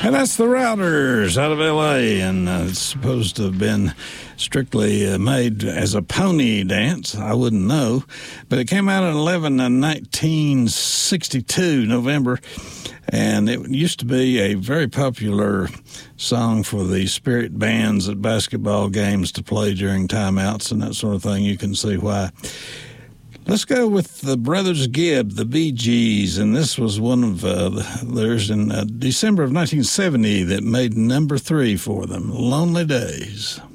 And that's the Routers out of L.A., and it's supposed to have been strictly made as a pony dance. I wouldn't know. But it came out in 1962, November, and it used to be a very popular song for the spirit bands at basketball games to play during timeouts and that sort of thing. You can see why. Let's go with the Brothers Gibb, the Bee Gees, and this was one of theirs in December of 1970 that made number 3 for them, Lonely Days.